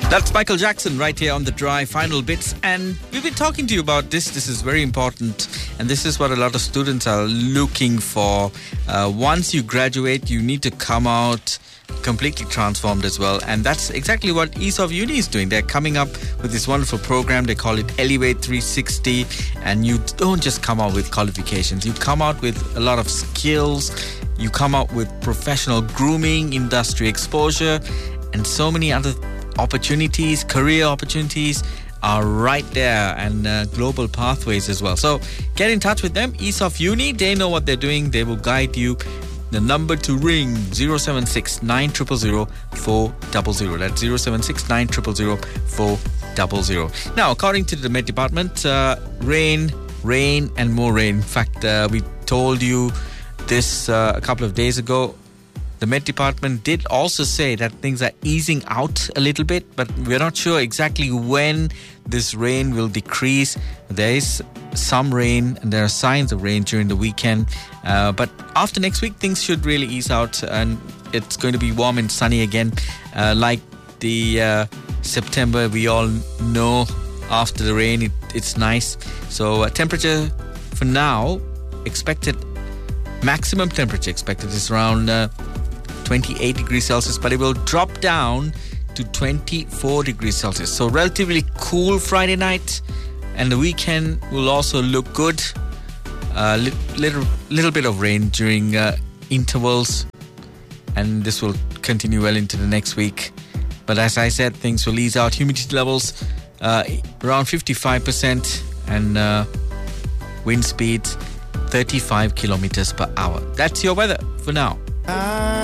That's Michael Jackson right here on The Drive, final bits. And we've been talking to you about this. This is very important. And this is what a lot of students are looking for. Once you graduate, you need to come out completely transformed as well. And that's exactly what ESOF Uni is doing. They're coming up with this wonderful program. They call it Elevate 360. And you don't just come out with qualifications. You come out with a lot of skills. You come out with professional grooming, industry exposure, and so many other opportunities, career opportunities are right there, and global pathways as well. So get in touch with them, ESOF Uni. They know what they're doing. They will guide you. The number to ring, 076 900 400. That's 076 900 400. Now, according to the Met Department, rain, and more rain. In fact, we told you this a couple of days ago. The Met Department did also say that things are easing out a little bit, but we're not sure exactly when this rain will decrease. There is some rain and there are signs of rain during the weekend. But after next week, things should really ease out and it's going to be warm and sunny again. Like the September, we all know after the rain, it's nice. So temperature for now, maximum temperature expected is around 28 degrees Celsius, but it will drop down to 24 degrees Celsius. So relatively cool Friday night, and the weekend will also look good. Little bit of rain during intervals, and this will continue well into the next week. But as I said, things will ease out. Humidity levels around 55%, and wind speeds 35 kilometers per hour. That's your weather for now.